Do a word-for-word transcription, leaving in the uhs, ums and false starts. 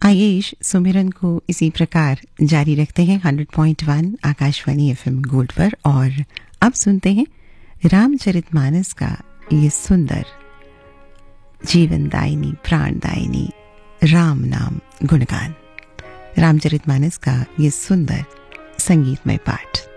आइए इस सुमिरन को इसी प्रकार जारी रखते हैं hundred point one Akashvani FM gold पर। और अब सुनते हैं रामचरितमानस का ये सुंदर जीवनदायिनी प्राणदायिनी राम नाम गुणगान। रामचरितमानस का ये सुंदर संगीतमय पाठ।